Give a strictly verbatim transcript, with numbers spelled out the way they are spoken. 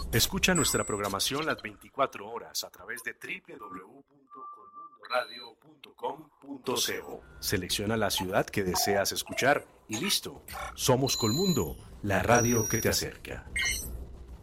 Escucha nuestra programación las veinticuatro horas a través de doble u doble u doble u punto colmundo radio punto com punto co. Selecciona la ciudad que deseas escuchar y listo. Somos Colmundo, la radio que te acerca.